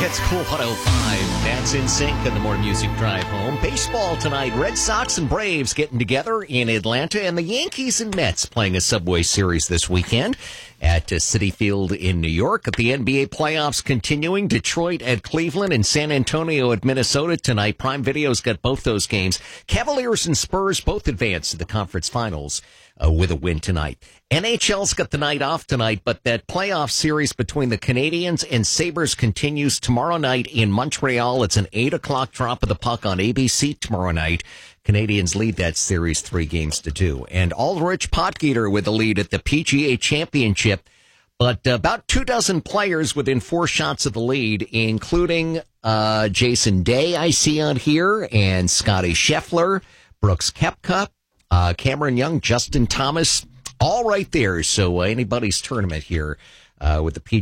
It's Cool 105. That's in sync in the More Music Drive home. Baseball tonight. Red Sox and Braves getting together in Atlanta, and the Yankees and Mets playing a Subway Series this weekend at Citi Field in New York. The NBA playoffs continuing. Detroit at Cleveland and San Antonio at Minnesota tonight. Prime Video's got both those games. Cavaliers and Spurs both advance to the conference finals with a win tonight. NHL's got the night off tonight, but that playoff series between the Canadiens and Sabres continues tomorrow night in Montreal. It's an 8 o'clock drop of the puck on ABC tomorrow night. Canadiens lead that series 3-2. And Ulrich Potgieter with the lead at the PGA Championship. But about 24 players within 4 shots of the lead, including Jason Day, I see on here, and Scotty Scheffler, Brooks Koepka, Cameron Young, Justin Thomas, all right there. So anybody's tournament here with the PGA.